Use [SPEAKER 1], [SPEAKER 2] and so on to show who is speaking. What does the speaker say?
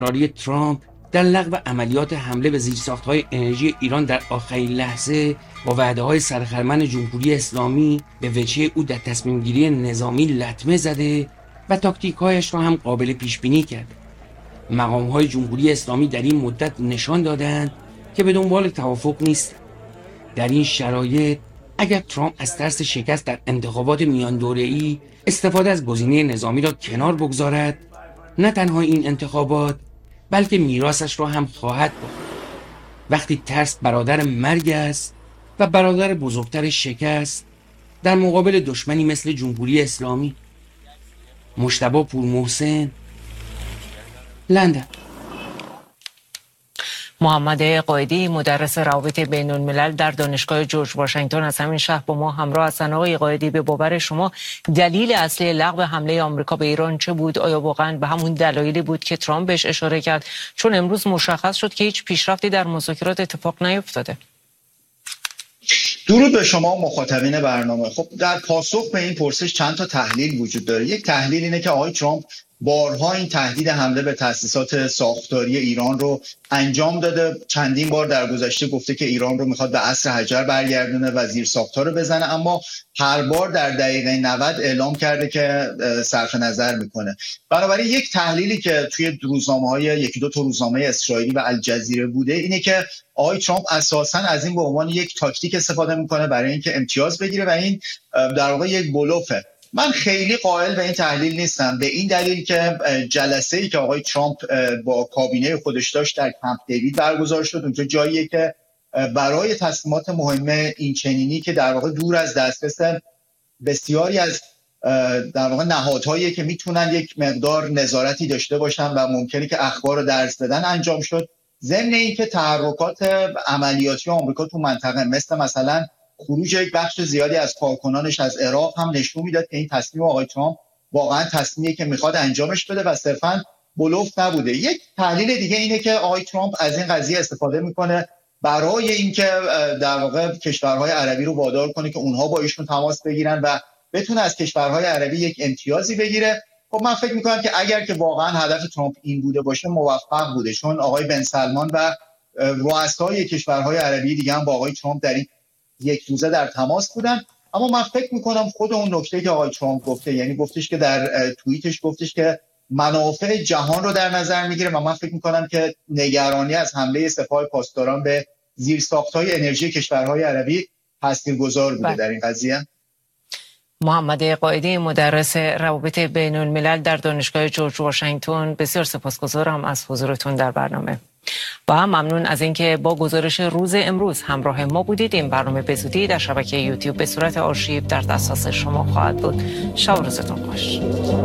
[SPEAKER 1] اصراری ترامپ در لغو عملیات حمله به زیرساخت‌های انرژی ایران در آخرین لحظه با وعده‌های سرخرمن جمهوری اسلامی به وجهه او در تصمیم‌گیری نظامی لطمه زده و تاکتیک‌هایش را هم قابل پیش‌بینی کرد. مقام‌های جمهوری اسلامی در این مدت نشان دادند که به دنبال توافق نیست. در این شرایط اگر ترامپ از ترس شکست در انتخابات میان دوره‌ای استفاده از گزینه نظامی را کنار بگذارد، نه تنها این انتخابات بلکه میراثش را هم خواهد باخت. وقتی ترس برادر مرگ است و برادر بزرگتر شکست در مقابل دشمنی مثل جمهوری اسلامی. مجتبی پورمحسن، لندن.
[SPEAKER 2] محمد قائدی مدرس روابط بین الملل در دانشگاه جورج واشنگتن از همین شهر با ما همراه هستند. آقای قائدی، به باور شما دلیل اصلی لغو حمله آمریکا به ایران چه بود؟ آیا واقعا به همون دلایلی بود که ترامپ بهش اشاره کرد؟ چون امروز مشخص شد که هیچ پیشرفتی در مذاکرات اتفاق نیفتاده.
[SPEAKER 3] درود به شما مخاطبین برنامه. خب در پاسخ به این پرسش چند تا تحلیل وجود داره. یک تحلیل اینه که آقای ترامپ بارها این تهدید حمله به تأسیسات ساختاری ایران رو انجام داده. چندین بار در گذشته گفته که ایران رو میخواد به عصر حجر برگردونه و زیر ساختار رو بزنه، اما هر بار در دقیقه 90 اعلام کرده که صرف نظر میکنه. بنابراین یک تحلیلی که توی روزنامه‌های یکی دو تا روزنامه اسرائیلی و الجزیره بوده اینه که آقای ترامپ اساساً از این به عنوان یک تاکتیک استفاده میکنه برای اینکه امتیاز بگیره و این در واقع یک بلوفه. من خیلی قائل به این تحلیل نیستم، به این دلیل که جلسه‌ای که آقای ترامپ با کابینه خودش داشت در کمپ دیوید برگزار شد، اونجا جاییه که برای تصمیمات مهم این چنینی که در واقع دور از دسترس بسیاری از در واقع نهادهایی که میتونن یک مقدار نظارتی داشته باشن و ممکنه که اخبار رو درس بدن انجام شد. ضمن اینکه تحرکات عملیاتی آمریکا تو منطقه مثلا خروج یک بخش زیادی از کارکنانش از عراق هم نشون میداد که این تصمیم آقای ترامپ واقعا تصمیمی که میخواد انجامش بده و صرفاً بلوف نبوده. یک تحلیل دیگه اینه که آقای ترامپ از این قضیه استفاده میکنه برای اینکه در واقع کشورهای عربی رو وادار کنه که اونها با ایشون تماس بگیرن و بتونه از کشورهای عربی یک امتیازی بگیره. خب من فکر میکنم که اگر که واقعا هدف ترامپ این بوده باشه موفق بوده، چون آقای بن سلمان و رؤسای کشورهای عربی دیگه هم با آقای ترامپ در یک روزه در تماس بودن. اما من فکر میکنم خود اون نکته که آقای ترامپ گفته، یعنی گفتش که در توییتش گفتش که منافع جهان رو در نظر میگیره و من فکر میکنم که نگرانی از حمله سپاه پاسداران به زیرساخت‌های انرژی کشورهای عربی تاثیرگذار بوده در این قضیه.
[SPEAKER 2] محمد قائدی مدرس روابط بین الملل در دانشگاه جورج واشنگتن، بسیار سپاسگزارم از حضورتون در برنامه و هم ممنون از اینکه با گزارش روز امروز همراه ما بودید. این برنامه به زودی در شبکه یوتیوب به صورت آرشیو در دسترس شما خواهد بود. شب و روزتون خوش.